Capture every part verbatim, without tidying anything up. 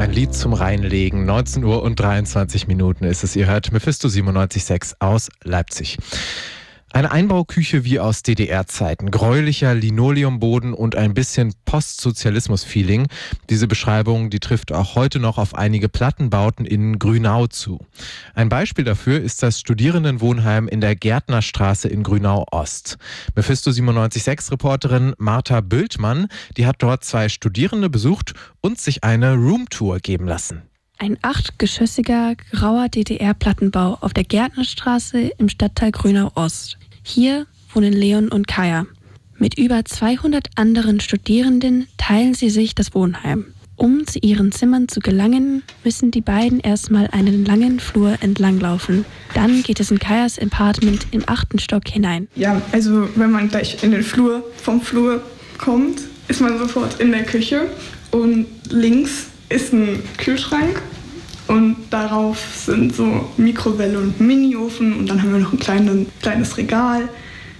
ein Lied zum Reinlegen. neunzehn Uhr und dreiundzwanzig Minuten ist es. Ihr hört Mephisto siebenundneunzig Komma sechs aus Leipzig. Eine Einbauküche wie aus D D R-Zeiten. Gräulicher Linoleumboden und ein bisschen Postsozialismus-Feeling. Diese Beschreibung, die trifft auch heute noch auf einige Plattenbauten in Grünau zu. Ein Beispiel dafür ist das Studierendenwohnheim in der Gärtnerstraße in Grünau-Ost. Mephisto siebenundneunzig Komma sechs Reporterin Martha Bültmann, die hat dort zwei Studierende besucht und sich eine Roomtour geben lassen. Ein achtgeschossiger, grauer D D R-Plattenbau auf der Gärtnerstraße im Stadtteil Grünau-Ost. Hier wohnen Leon und Kaya. Mit über zweihundert anderen Studierenden teilen sie sich das Wohnheim. Um zu ihren Zimmern zu gelangen, müssen die beiden erstmal einen langen Flur entlanglaufen. Dann geht es in Kayas Apartment im achten Stock hinein. Ja, also wenn man gleich in den Flur, vom Flur kommt, ist man sofort in der Küche und links ist ein Kühlschrank und darauf sind so Mikrowelle und Miniofen und dann haben wir noch ein kleines, kleines Regal.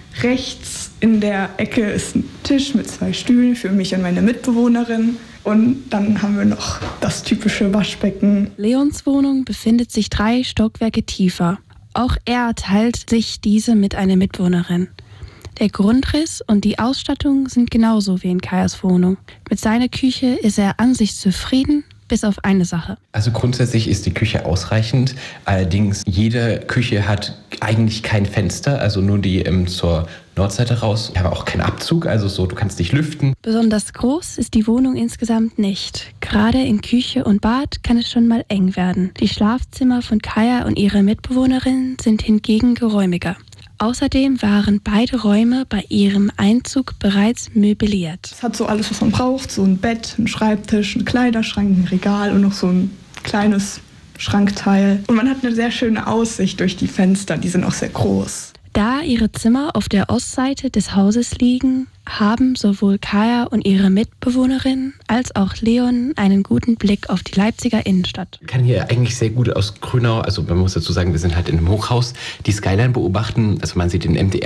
Rechts in der Ecke ist ein Tisch mit zwei Stühlen für mich und meine Mitbewohnerin und dann haben wir noch das typische Waschbecken. Leons Wohnung befindet sich drei Stockwerke tiefer. Auch er teilt sich diese mit einer Mitbewohnerin. Der Grundriss und die Ausstattung sind genauso wie in Kayas Wohnung. Mit seiner Küche ist er an sich zufrieden, bis auf eine Sache. Also grundsätzlich ist die Küche ausreichend. Allerdings, jede Küche hat eigentlich kein Fenster, also nur die ähm, zur Nordseite raus. Wir haben auch keinen Abzug, also so, du kannst nicht lüften. Besonders groß ist die Wohnung insgesamt nicht. Gerade in Küche und Bad kann es schon mal eng werden. Die Schlafzimmer von Kaya und ihrer Mitbewohnerin sind hingegen geräumiger. Außerdem waren beide Räume bei ihrem Einzug bereits möbliert. Es hat so alles, was man braucht, so ein Bett, ein Schreibtisch, ein Kleiderschrank, ein Regal und noch so ein kleines Schrankteil. Und man hat eine sehr schöne Aussicht durch die Fenster, die sind auch sehr groß. Da ihre Zimmer auf der Ostseite des Hauses liegen, haben sowohl Kaya und ihre Mitbewohnerin als auch Leon einen guten Blick auf die Leipziger Innenstadt. Man kann hier eigentlich sehr gut aus Grünau, also man muss dazu sagen, wir sind halt in einem Hochhaus, die Skyline beobachten. Also man sieht den M D